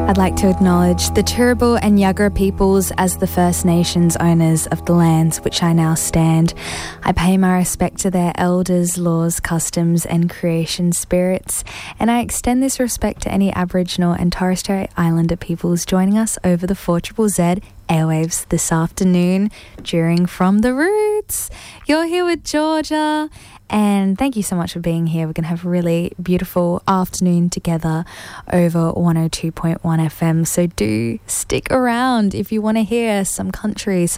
I'd like to acknowledge the Turrbal and Yagara peoples as the First Nations owners of the lands which I now stand. I pay my respect to their elders, laws, customs and creation spirits, and I extend this respect to any Aboriginal and Torres Strait Islander peoples joining us over the 4ZZZ airwaves this afternoon during From the Roots. You're here with Georgia, and thank you so much for being here. We're going to have a really beautiful afternoon together over 102.1 FM, so do stick around if you want to hear some country, some